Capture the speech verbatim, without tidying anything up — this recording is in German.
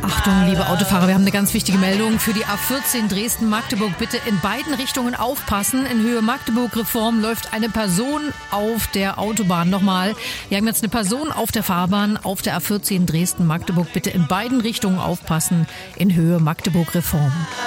Achtung, liebe Autofahrer, wir haben eine ganz wichtige Meldung für die A vierzehn Dresden-Magdeburg. Bitte in beiden Richtungen aufpassen. In Höhe Magdeburg-Reform läuft eine Person auf der Autobahn. Nochmal, wir haben jetzt eine Person auf der Fahrbahn auf der A vierzehn Dresden-Magdeburg. Bitte in beiden Richtungen aufpassen in Höhe Magdeburg-Reform.